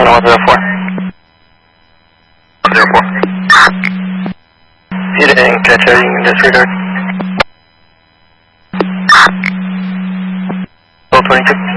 104. 104. You didn't catch that, you can disregard. 1222.